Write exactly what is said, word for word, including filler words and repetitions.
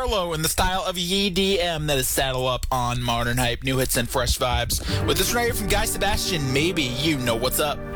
Harlow in the style of E D M. That is Saddle Up on Modern Hype. New hits and fresh vibes. With this right here from Guy Sebastian, Maybe You Know What's Up.